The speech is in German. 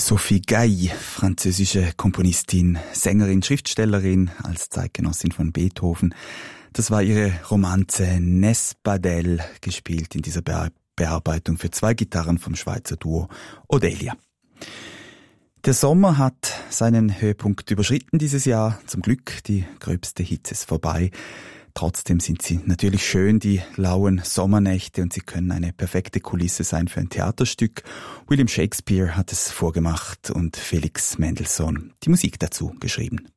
Sophie Gaye, französische Komponistin, Sängerin, Schriftstellerin, als Zeitgenossin von Beethoven. Das war ihre Romanze N'est-ce pas d'elle, gespielt in dieser Bearbeitung für 2 Gitarren vom Schweizer Duo Odelia. Der Sommer hat seinen Höhepunkt überschritten dieses Jahr. Zum Glück, die gröbste Hitze ist vorbei. Trotzdem sind sie natürlich schön, die lauen Sommernächte, und sie können eine perfekte Kulisse sein für ein Theaterstück. William Shakespeare hat es vorgemacht und Felix Mendelssohn die Musik dazu geschrieben.